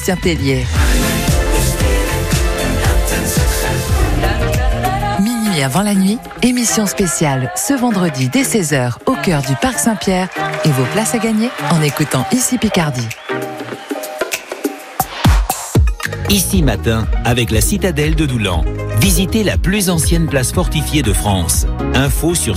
Saint-Hélier. Minuit avant la nuit, émission spéciale ce vendredi dès 16h au cœur du Parc Saint-Pierre et vos places à gagner en écoutant Ici Picardie. Ici matin, avec la citadelle de Doulan. Visitez la plus ancienne place fortifiée de France. Info sur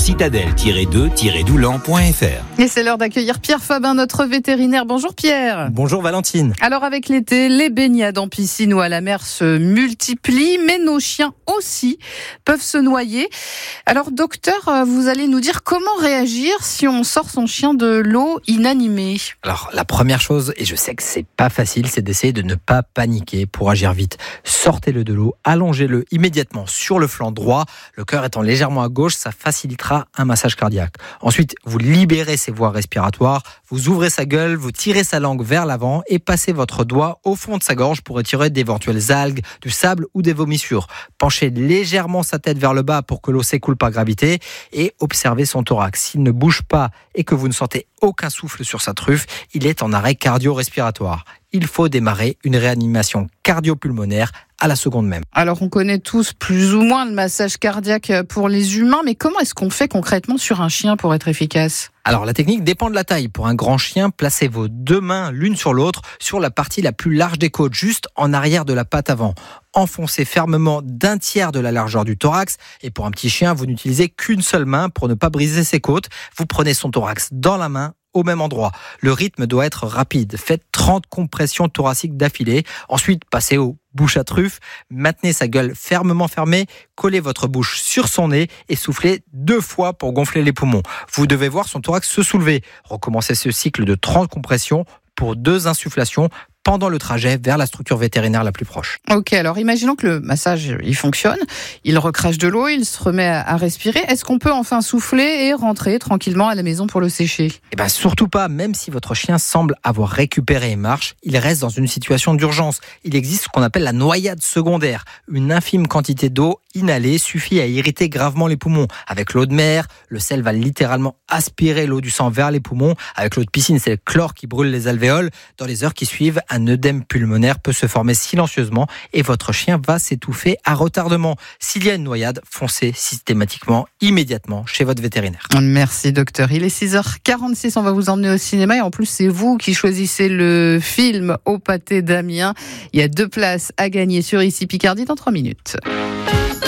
citadelle-2-doulan.fr. Et c'est l'heure d'accueillir Pierre Fabin, notre vétérinaire. Bonjour Pierre. Bonjour Valentine. Alors avec l'été, les baignades en piscine ou à la mer se multiplient, mais nos chiens aussi peuvent se noyer. Alors docteur, vous allez nous dire comment réagir si on sort son chien de l'eau inanimé. Alors la première chose, et je sais que c'est pas facile, c'est d'essayer de ne pas paniquer pour agir vite. Sortez-le de l'eau, allongez-le immédiatement sur le flanc droit, le cœur étant légèrement à gauche, ça facilitera un massage cardiaque. Ensuite, vous libérez ses voies respiratoires, vous ouvrez sa gueule, vous tirez sa langue vers l'avant et passez votre doigt au fond de sa gorge pour retirer d'éventuelles algues, du sable ou des vomissures. Penchez légèrement sa tête vers le bas pour que l'eau s'écoule par gravité et observez son thorax. S'il ne bouge pas et que vous ne sentez aucun souffle sur sa truffe, il est en arrêt cardio-respiratoire. Il faut démarrer une réanimation cardio-pulmonaire à la seconde même. Alors on connaît tous plus ou moins le massage cardiaque pour les humains, mais comment est-ce qu'on fait concrètement sur un chien pour être efficace ? Alors la technique dépend de la taille. Pour un grand chien, placez vos deux mains l'une sur l'autre sur la partie la plus large des côtes, juste en arrière de la patte avant. Enfoncez fermement d'un tiers de la largeur du thorax. Et pour un petit chien, vous n'utilisez qu'une seule main pour ne pas briser ses côtes. Vous prenez son thorax dans la main, au même endroit. Le rythme doit être rapide. Faites 30 compressions thoraciques d'affilée. Ensuite, passez au bouche à truffe. Maintenez sa gueule fermement fermée. Collez votre bouche sur son nez et soufflez 2 fois pour gonfler les poumons. Vous devez voir son thorax se soulever. Recommencez ce cycle de 30 compressions pour 2 insufflations pendant le trajet vers la structure vétérinaire la plus proche. Ok, alors imaginons que le massage il fonctionne, il recrache de l'eau, il se remet à respirer. Est-ce qu'on peut enfin souffler et rentrer tranquillement à la maison pour le sécher ? Eh bien surtout pas, même si votre chien semble avoir récupéré et marche, il reste dans une situation d'urgence. Il existe ce qu'on appelle la noyade secondaire. Une infime quantité d'eau inhalée suffit à irriter gravement les poumons. Avec l'eau de mer, le sel va littéralement aspirer l'eau du sang vers les poumons. Avec l'eau de piscine, c'est le chlore qui brûle les alvéoles. Dans les heures qui suivent, un œdème pulmonaire peut se former silencieusement et votre chien va s'étouffer à retardement. S'il y a une noyade, foncez systématiquement, immédiatement chez votre vétérinaire. Merci docteur. Il est 6h46, on va vous emmener au cinéma et en plus c'est vous qui choisissez le film Au pâté d'Amiens. Il y a 2 places à gagner sur Ici Picardie dans 3 minutes.